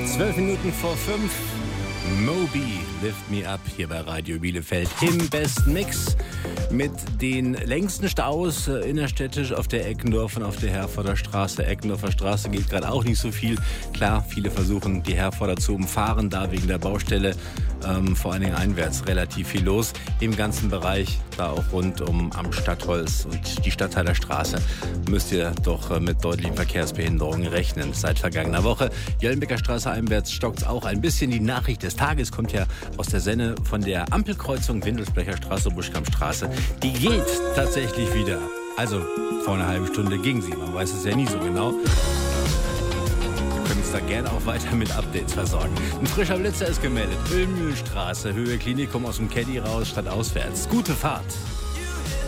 12 Minuten vor 5. Moby, Lift Me Up, hier bei Radio Bielefeld im besten Mix. Mit den längsten Staus innerstädtisch auf der Eckendorf und auf der Herforder Straße. Eckendorfer Straße geht gerade auch nicht so viel. Klar, viele versuchen, die Herforder zu umfahren, da wegen der Baustelle. Vor allen Dingen einwärts relativ viel los. Im ganzen Bereich, da auch rund am Stadtholz und die Stadtteiler Straße, müsst ihr doch mit deutlichen Verkehrsbehinderungen rechnen. Seit vergangener Woche. Jöllenbecker Straße einwärts stockt es auch ein bisschen. Die Nachricht des Tages kommt ja aus der Senne von der Ampelkreuzung Windelsbrecher Straße, Buschkampstraße. Die geht tatsächlich wieder. Also vor einer halben Stunde ging sie. Man weiß es ja nie so genau. Wir können uns da gerne auch weiter mit Updates versorgen. Ein frischer Blitzer ist gemeldet. Ölmühlenstraße, Höhe Klinikum aus dem Caddy raus, statt auswärts. Gute Fahrt.